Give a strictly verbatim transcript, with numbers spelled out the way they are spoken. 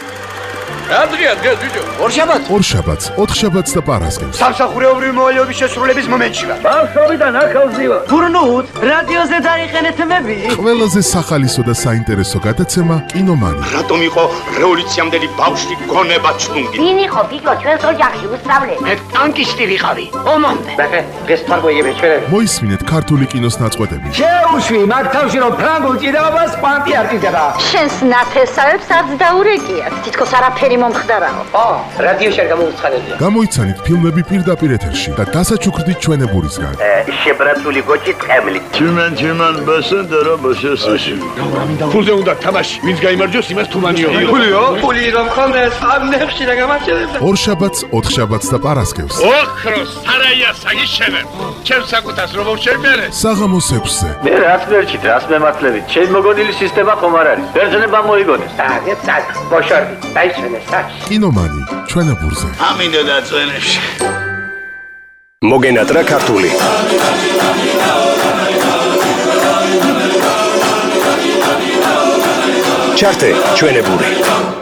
რა დღეა დღეს ბიჭო? ორშაბათს. ორშაბათს, ოთხშაბათს და პარასკევს. სამსახურეობრივი მოვალეობის შესრულების მომენტშივა. ბავშვობიდან ახალზევა. გურნუთ, რადიოზე დაიყენეთ მები. ყველაზე სახალისო და საინტერესო გადაცემა კინომანი. რატომ იყო რევოლუციამდელი ბავშვი გონება ჩუნგი? ვინ იყო ბიჭო ჩვენს ოჯახში უსწავლე? მე ტანკისტი ვიყავი. ომამდე. ბახე, დღეს თარგმნიები ჩვენები. მოისმინეთ ქართული კინოს ნაწყვეტები. შეუშვი მაგ თავში რომ ფრანგულ ჭიდაობას კვანტი არტიზება. შენს ნათესავებს არც დაურეკიათ. თითქოს არაფერი მომხდარაო. ო, რადიოში არ გამოუცხადებია. გამოიცანით ფილმები პირდაპირ ეთერში და დასაჩუქრდით ჩვენებურისგან. შებრაცული გოჭი ტყემლი. Tümen tümen basın dara basıyorsun. ფულზე უნდა თამაში. ვინც გაიმარჯვოს იმას თუმანიო. ფულიო? ფული რომ ხონდეს ამ ნებში და გამარჯვებდა. ორშაბათს, ოთხშაბათს და პარასკევს. ოქროს სარაია საგიშენებ. ჩემ საკუთას რომ შევმერე. საღამოს ექვსზე. Ne rast verçit, rast mematlevi. Çel mogonili sistema komarari. Berzene ban moigones. აგე წაკ, ბოშორდი. დაიჩვენე საქმე. კინომანი ჩვენებურზე. ამინდა დაწვენებში. მოგენატრა ქართული. ჩართე ჩვენებური.